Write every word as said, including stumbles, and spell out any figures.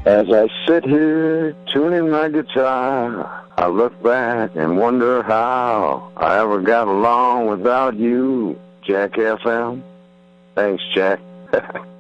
As I sit here tuning my guitar, I look back and wonder how I ever got along without you, Jack F M. Thanks, Jack.